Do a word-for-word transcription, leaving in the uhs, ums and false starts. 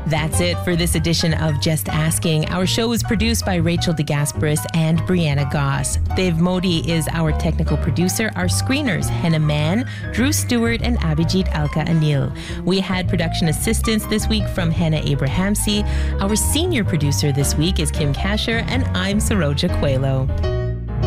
That's it for this edition of Just Asking. Our show was produced by Rachel DeGasperis and Brianna Goss. Dave Modi is our technical producer. Our screeners, Henna Mann, Drew Stewart, and Abhijit Alka Anil. We had production assistance this week from Hannah Abrahamsi. Our senior producer this week is Kim Kasher, and I'm Saroja Coelho.